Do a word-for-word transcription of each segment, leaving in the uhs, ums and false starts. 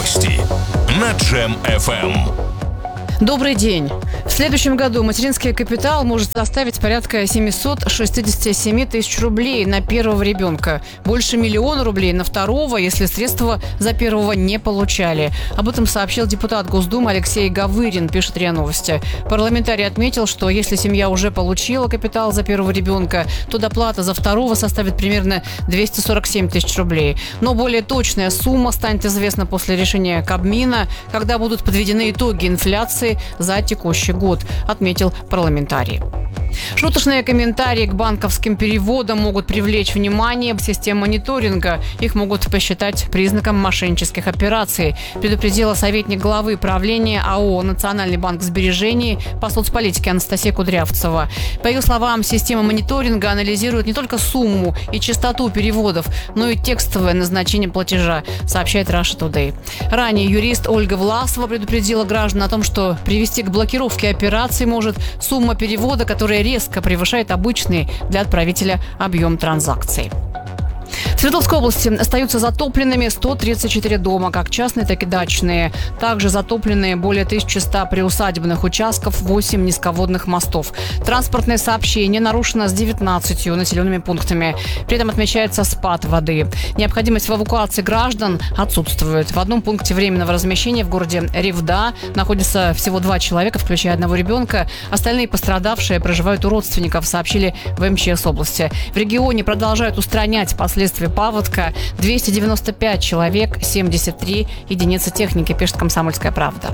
Новости на Джем эф эм. Добрый день. В следующем году материнский капитал может составить порядка семьсот шестьдесят семь тысяч рублей на первого ребенка. Больше миллиона рублей на второго, если средства за первого не получали. Об этом сообщил депутат Госдумы Алексей Гавырин, пишет РИА Новости. Парламентарий отметил, что если семья уже получила капитал за первого ребенка, то доплата за второго составит примерно двести сорок семь тысяч рублей. Но более точная сумма станет известна после решения Кабмина, когда будут подведены итоги инфляции за текущий год, отметил парламентарий. Шуточные комментарии к банковским переводам могут привлечь внимание систем мониторинга. Их могут посчитать признаком мошеннических операций, предупредила советник главы правления АО «Национальный банк сбережений» по соцполитике Анастасия Кудрявцева. По ее словам, система мониторинга анализирует не только сумму и частоту переводов, но и текстовое назначение платежа, сообщает Russia Today. Ранее юрист Ольга Власова предупредила граждан о том, что привести к блокировке операций может сумма перевода, которая резко превышает обычный для отправителя объем транзакций. В Свердловской области остаются затопленными сто тридцать четыре дома, как частные, так и дачные. Также затоплены более тысячи ста приусадебных участков, восемь низководных мостов. Транспортное сообщение нарушено с девятнадцатью населенными пунктами. При этом отмечается спад воды. Необходимость в эвакуации граждан отсутствует. В одном пункте временного размещения в городе Ревда находится всего два человека, включая одного ребенка. Остальные пострадавшие проживают у родственников, сообщили в эм че эс области. В регионе продолжают устранять последствия паводка. двести девяносто пять человек, семьдесят три единицы техники, пишет «Комсомольская правда».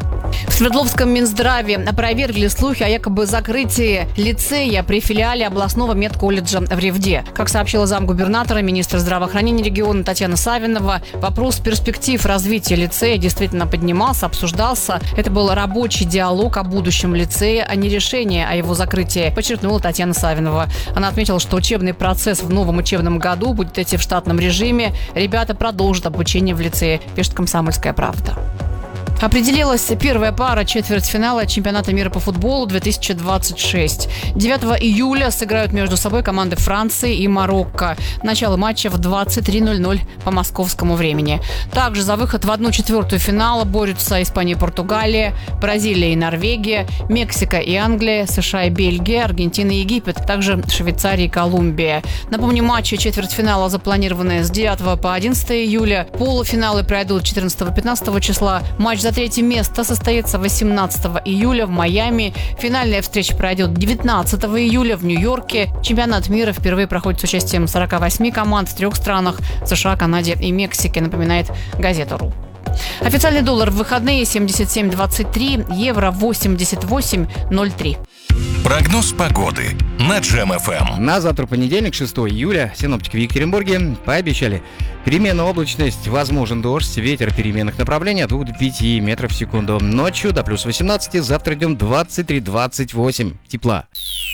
В Свердловском Минздраве опровергли слухи о якобы закрытии лицея при филиале областного медколледжа в Ревде. Как сообщила замгубернатора, министр здравоохранения региона Татьяна Савинова, вопрос перспектив развития лицея действительно поднимался, обсуждался. Это был рабочий диалог о будущем лицея, а не решение о его закрытии, подчеркнула Татьяна Савинова. Она отметила, что учебный процесс в новом учебном году будет идти в штатном режиме. Ребята продолжат обучение в лицее, пишет «Комсомольская правда». Определилась первая пара четвертьфинала чемпионата мира по футболу две тысячи двадцать шесть. девятого июля сыграют между собой команды Франции и Марокко. Начало матча в двадцать три ноль ноль по московскому времени. Также за выход в одну четвертую финала борются Испания и Португалия, Бразилия и Норвегия, Мексика и Англия, США и Бельгия, Аргентина и Египет, также Швейцария и Колумбия. Напомню, матчи четвертьфинала запланированы с девятого по одиннадцатое июля. Полуфиналы пройдут четырнадцатого-пятнадцатого числа. Матч за третье место состоится восемнадцатого июля в Майами. Финальная встреча пройдет девятнадцатого июля в Нью-Йорке. Чемпионат мира впервые проходит с участием сорока восьми команд в трех странах – США, Канаде и Мексике, напоминает газета.ру. Официальный доллар в выходные семьдесят семь двадцать три, евро восемьдесят восемь ноль три. Прогноз погоды на Джем эф эм. На завтра, понедельник, шестого июля, синоптики в Екатеринбурге пообещали переменная облачность, возможен дождь, ветер переменных направлений от двух до пяти метров в секунду. Ночью до плюс восемнадцати, завтра днем двадцать три двадцать восемь тепла.